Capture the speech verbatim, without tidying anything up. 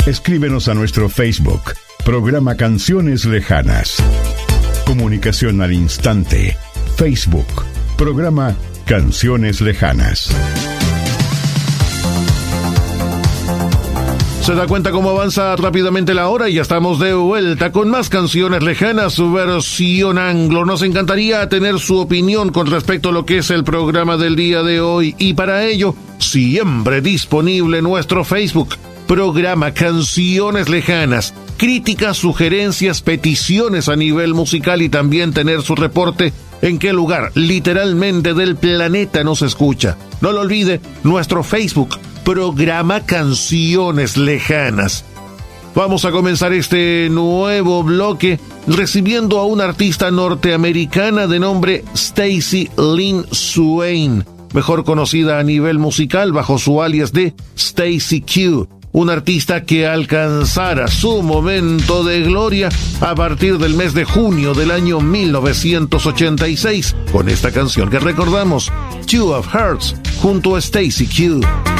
Escríbenos a nuestro Facebook, programa Canciones Lejanas. Comunicación al instante. Facebook, programa Canciones Lejanas. Se da cuenta cómo avanza rápidamente la hora y ya estamos de vuelta con más Canciones Lejanas, su versión anglo. Nos encantaría tener su opinión con respecto a lo que es el programa del día de hoy y para ello, siempre disponible en nuestro Facebook, programa Canciones Lejanas. Críticas, sugerencias, peticiones a nivel musical y también tener su reporte en qué lugar literalmente del planeta nos escucha. No lo olvide, nuestro Facebook, programa Canciones Lejanas. Vamos a comenzar este nuevo bloque recibiendo a una artista norteamericana de nombre Stacy Lynn Swain, mejor conocida a nivel musical bajo su alias de Stacy Q. Una artista que alcanzara su momento de gloria a partir del mes de junio del año mil novecientos ochenta y seis con esta canción que recordamos, Two of Hearts, junto a Stacy Q.